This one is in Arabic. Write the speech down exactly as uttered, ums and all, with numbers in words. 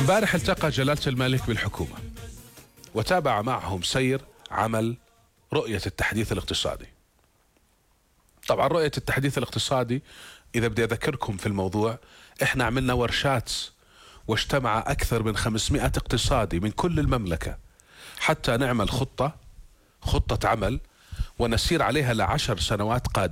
امبارح التقى جلالة الملك بالحكومة وتابع معهم سير عمل رؤية التحديث الاقتصادي. طبعا رؤية التحديث الاقتصادي إذا بدي أذكركم في الموضوع، إحنا عملنا ورشات واجتمع أكثر من خمسمائة اقتصادي من كل المملكة حتى نعمل خطة خطة عمل ونسير عليها لعشر سنوات قادمة.